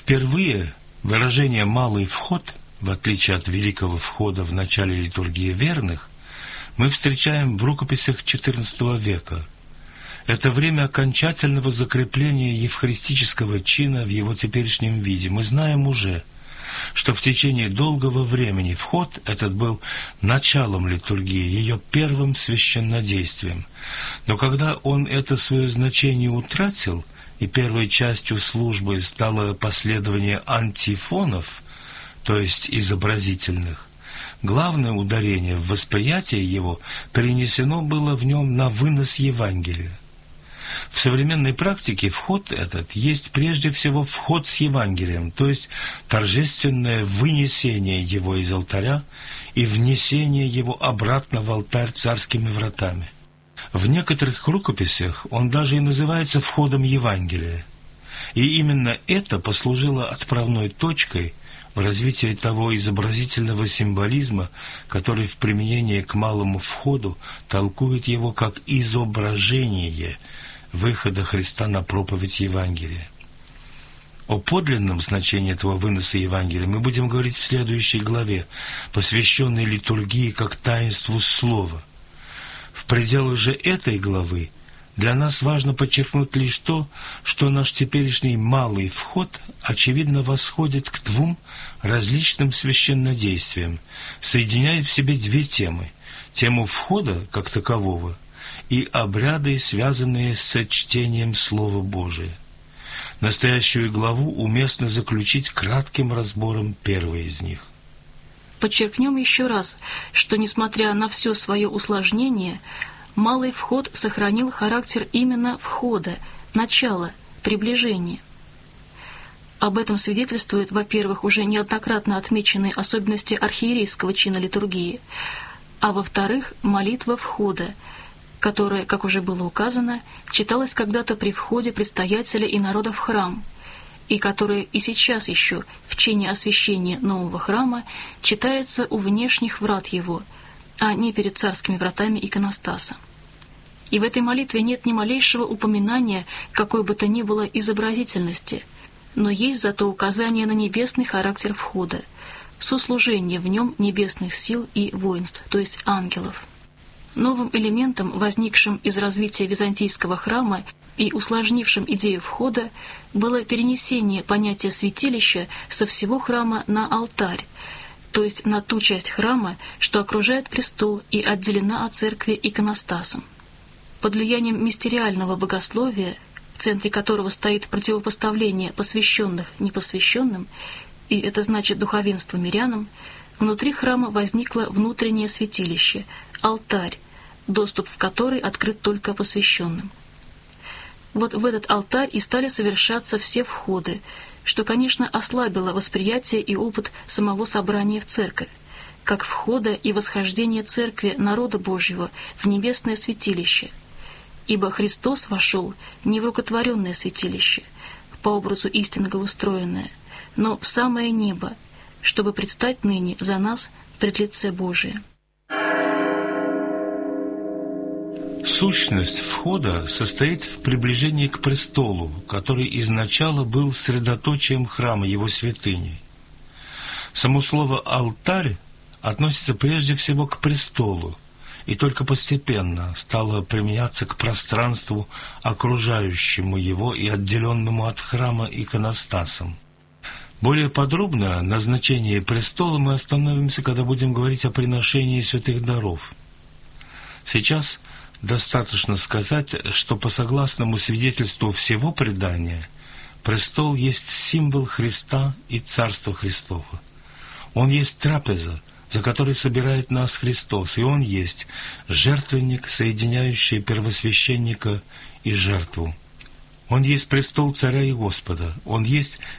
Впервые выражение «малый вход», в отличие от великого входа в начале литургии верных, мы встречаем в рукописях XIV века. Это время окончательного закрепления евхаристического чина в его теперешнем виде. Мы знаем уже, что в течение долгого времени вход этот был началом литургии, ее первым священнодействием. Но когда он это свое значение утратил, и первой частью службы стало последование антифонов, то есть изобразительных, главное ударение в восприятии его перенесено было в нем на вынос Евангелия. В современной практике вход этот есть прежде всего вход с Евангелием, то есть торжественное вынесение его из алтаря и внесение его обратно в алтарь царскими вратами. В некоторых рукописях он даже и называется входом Евангелия. И именно это послужило отправной точкой в развитии того изобразительного символизма, который в применении к малому входу толкует его как изображение выхода Христа на проповедь Евангелия. О подлинном значении этого выноса Евангелия мы будем говорить в следующей главе, посвященной литургии как таинству Слова. В пределах же этой главы для нас важно подчеркнуть лишь то, что наш теперешний малый вход очевидно восходит к двум различным священнодействиям, соединяет в себе две темы: тему входа как такового и обряды, связанные с чтением Слова Божия. Настоящую главу уместно заключить кратким разбором первой из них. Подчеркнем еще раз, что, несмотря на все свое усложнение, малый вход сохранил характер именно входа, начала, приближения. Об этом свидетельствуют, во-первых, уже неоднократно отмеченные особенности архиерейского чина литургии, а во-вторых, молитва входа, которая, как уже было указано, читалась когда-то при входе предстоятеля и народа в храм, и которая и сейчас еще в чине освящения нового храма читается у внешних врат его, а не перед царскими вратами иконостаса. И в этой молитве нет ни малейшего упоминания какой бы то ни было изобразительности, но есть зато указание на небесный характер входа, сослужение в нем небесных сил и воинств, то есть ангелов. Новым элементом, возникшим из развития византийского храма и усложнившим идею входа, было перенесение понятия святилища со всего храма на алтарь, то есть на ту часть храма, что окружает престол и отделена от церкви иконостасом. Под влиянием мистериального богословия, в центре которого стоит противопоставление посвященных непосвященным, и это значит духовенство мирянам, внутри храма возникло внутреннее святилище – алтарь, доступ в который открыт только посвященным. Вот в этот алтарь и стали совершаться все входы, что, конечно, ослабило восприятие и опыт самого собрания в церковь, как входа и восхождения церкви народа Божьего в небесное святилище, ибо Христос вошел не в рукотворенное святилище, по образу истинного устроенное, но в самое небо, чтобы предстать ныне за нас пред лице Божие. Сущность входа состоит в приближении к престолу, который изначально был средоточием храма, его святыни. Само слово «алтарь» относится прежде всего к престолу, и только постепенно стало применяться к пространству, окружающему его и отделенному от храма иконостасом. Более подробно на значении престола мы остановимся, когда будем говорить о приношении святых даров. Сейчас достаточно сказать, что по согласному свидетельству всего предания, престол есть символ Христа и Царства Христова. Он есть трапеза, за которой собирает нас Христос, и Он есть жертвенник, соединяющий первосвященника и жертву. Он есть престол Царя и Господа, Он есть